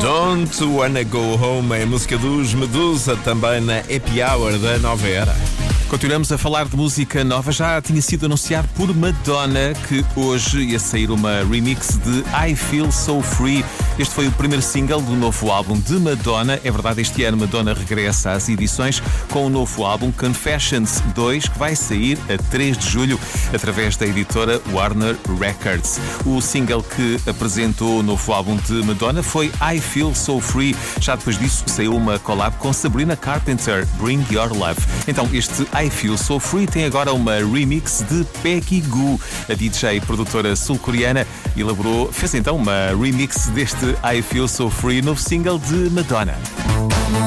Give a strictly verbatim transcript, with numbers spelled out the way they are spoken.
Don't Wanna Go Home é a música dos Medusa, também na Happy Hour da Nova Era. Continuamos a falar de música nova. Já tinha sido anunciado por Madonna que hoje ia sair uma remix de I Feel So Free. Este foi o primeiro single do novo álbum de Madonna. É verdade, este ano Madonna regressa às edições com o novo álbum Confessions dois, que vai sair a três de julho através da editora Warner Records. O single que apresentou o novo álbum de Madonna foi I Feel So Free. Já depois disso saiu uma collab com Sabrina Carpenter, Bring Your Love. Então este I Feel So Free tem agora uma remix de Peggy Gou. A D J e produtora sul-coreana elaborou, fez então uma remix deste I Feel So Free, novo single de Madonna.